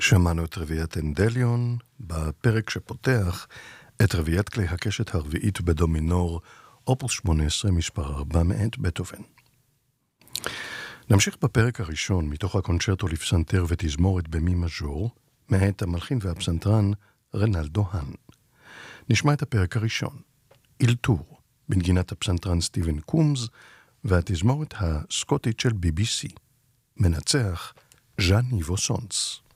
שמענו את רביעיית אנדליון בפרק שפותח את רביעיית כלי הקשת הרביעית בדו מינור, אופוס 18 מספר 4 מאת בטהובן. נמשיך בפרק הראשון מתוך הקונצ'רטו לפסנתר ותזמורת במי מז'ור, מאת המלחין והפסנתרן רנלדו האן. נשמע את הפרק הראשון, אילתור, בנגינת הפסנתרן סטיבן קומס, והתזמורת הסקוטית של BBC. מנצח ז'אן איבו סונס.